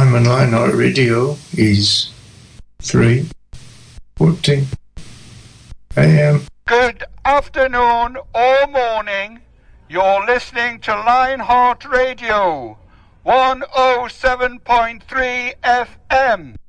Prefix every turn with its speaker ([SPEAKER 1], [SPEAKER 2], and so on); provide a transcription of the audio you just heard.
[SPEAKER 1] time on Lionheart Radio is 3:14 a.m.
[SPEAKER 2] Good afternoon or morning. You're listening to Lionheart Radio, 107.3 FM.